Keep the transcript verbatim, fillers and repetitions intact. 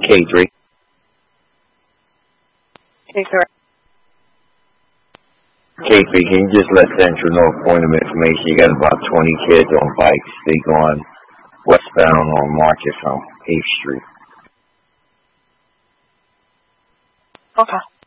K three. K three. K three, can you just let Central North point of information? You got about twenty kids on bikes. They going westbound on Market from eighth Street. Okay.